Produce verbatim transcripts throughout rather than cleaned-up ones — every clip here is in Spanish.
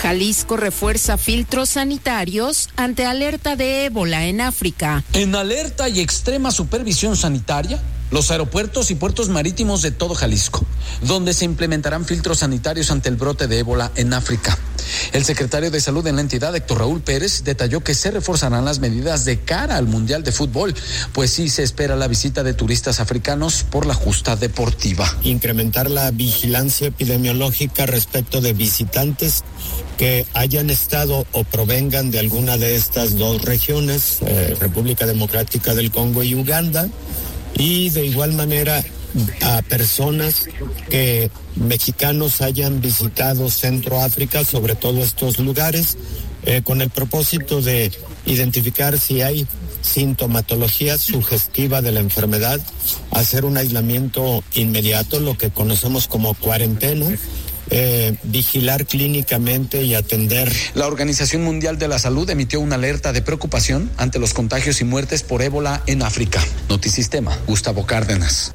Jalisco refuerza filtros sanitarios ante alerta de ébola en África. En alerta y extrema supervisión sanitaria, los aeropuertos y puertos marítimos de todo Jalisco, donde se implementarán filtros sanitarios ante el brote de ébola en África. El secretario de Salud en la entidad, Héctor Raúl Pérez, detalló que se reforzarán las medidas de cara al Mundial de Fútbol, pues sí se espera la visita de turistas africanos por la justa deportiva. Incrementar la vigilancia epidemiológica respecto de visitantes que hayan estado o provengan de alguna de estas dos regiones, eh, República Democrática del Congo y Uganda, y de igual manera a personas que mexicanos hayan visitado Centroáfrica, sobre todo estos lugares, eh, con el propósito de identificar si hay sintomatología sugestiva de la enfermedad, hacer un aislamiento inmediato, lo que conocemos como cuarentena, Eh, vigilar clínicamente y atender. La Organización Mundial de la Salud emitió una alerta de preocupación ante los contagios y muertes por ébola en África. Notisistema, Gustavo Cárdenas.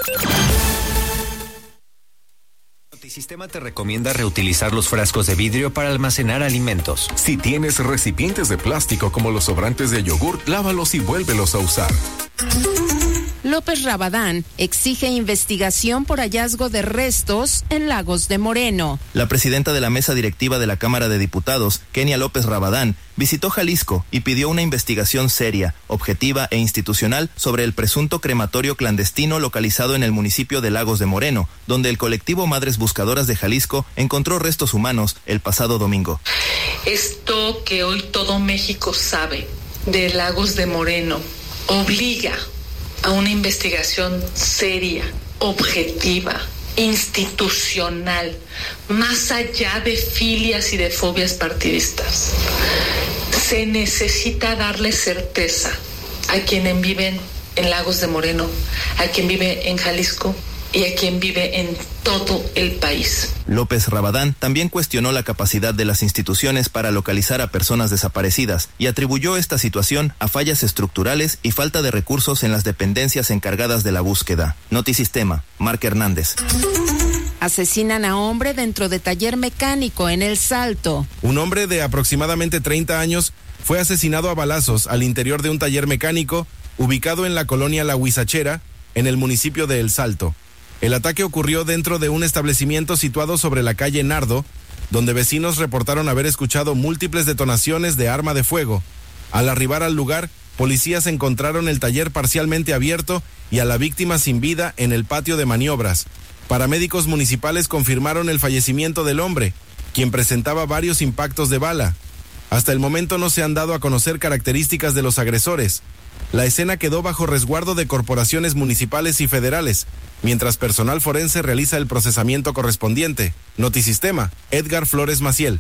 Notisistema te recomienda reutilizar los frascos de vidrio para almacenar alimentos. Si tienes recipientes de plástico como los sobrantes de yogur, lávalos y vuélvelos a usar. López Rabadán exige investigación por hallazgo de restos en Lagos de Moreno. La presidenta de la mesa directiva de la Cámara de Diputados, Kenia López Rabadán, visitó Jalisco y pidió una investigación seria, objetiva e institucional sobre el presunto crematorio clandestino localizado en el municipio de Lagos de Moreno, donde el colectivo Madres Buscadoras de Jalisco encontró restos humanos el pasado domingo. Esto que hoy todo México sabe de Lagos de Moreno obliga a una investigación seria, objetiva, institucional, más allá de filias y de fobias partidistas. Se necesita darle certeza a quienes viven en Lagos de Moreno, a quien vive en Jalisco y a quien vive en todo el país. López Rabadán también cuestionó la capacidad de las instituciones para localizar a personas desaparecidas y atribuyó esta situación a fallas estructurales y falta de recursos en las dependencias encargadas de la búsqueda. Notisistema, Marc Hernández. Asesinan a hombre dentro de taller mecánico en El Salto. Un hombre de aproximadamente treinta años fue asesinado a balazos al interior de un taller mecánico ubicado en la colonia La Huizachera, en el municipio de El Salto. El ataque ocurrió dentro de un establecimiento situado sobre la calle Nardo, donde vecinos reportaron haber escuchado múltiples detonaciones de arma de fuego. Al arribar al lugar, policías encontraron el taller parcialmente abierto y a la víctima sin vida en el patio de maniobras. Paramédicos municipales confirmaron el fallecimiento del hombre, quien presentaba varios impactos de bala. Hasta el momento no se han dado a conocer características de los agresores. La escena quedó bajo resguardo de corporaciones municipales y federales, mientras personal forense realiza el procesamiento correspondiente. Notisistema, Edgar Flores Maciel.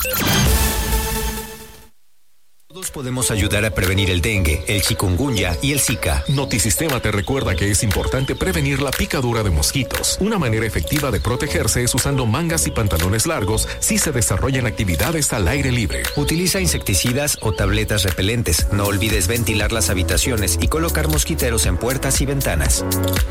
Todos podemos ayudar a prevenir el dengue, el chikungunya y el Zika. Notisistema te recuerda que es importante prevenir la picadura de mosquitos. Una manera efectiva de protegerse es usando mangas y pantalones largos si se desarrollan actividades al aire libre. Utiliza insecticidas o tabletas repelentes. No olvides ventilar las habitaciones y colocar mosquiteros en puertas y ventanas.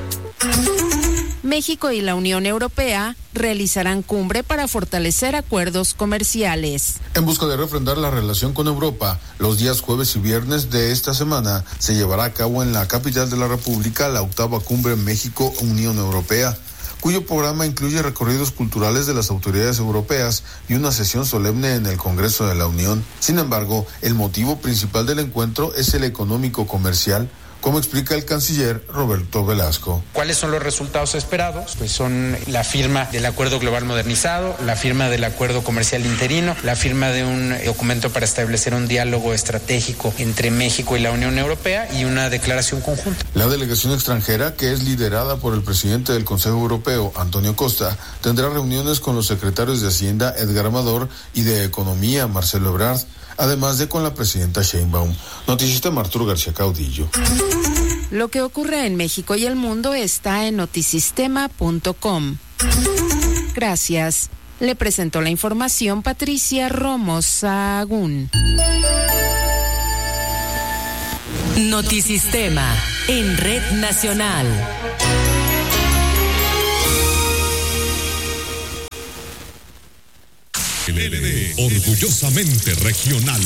México y la Unión Europea realizarán cumbre para fortalecer acuerdos comerciales. En busca de refrendar la relación con Europa, los días jueves y viernes de esta semana se llevará a cabo en la capital de la República la octava cumbre México-Unión Europea, cuyo programa incluye recorridos culturales de las autoridades europeas y una sesión solemne en el Congreso de la Unión. Sin embargo, el motivo principal del encuentro es el económico-comercial, como explica el canciller Roberto Velasco. ¿Cuáles son los resultados esperados? Pues son la firma del Acuerdo Global Modernizado, la firma del Acuerdo Comercial Interino, la firma de un documento para establecer un diálogo estratégico entre México y la Unión Europea y una declaración conjunta. La delegación extranjera, que es liderada por el presidente del Consejo Europeo, Antonio Costa, tendrá reuniones con los secretarios de Hacienda, Edgar Amador, y de Economía, Marcelo Ebrard, además de con la presidenta Sheinbaum. Notisistema, Arturo García Caudillo. Lo que ocurre en México y el mundo está en notisistema punto com. Gracias. Le presentó la información Patricia Romo Sahagún. Notisistema en Red Nacional. L L D, orgullosamente regional.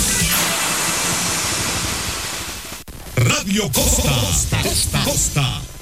Radio Costa, Costa, Costa, Costa.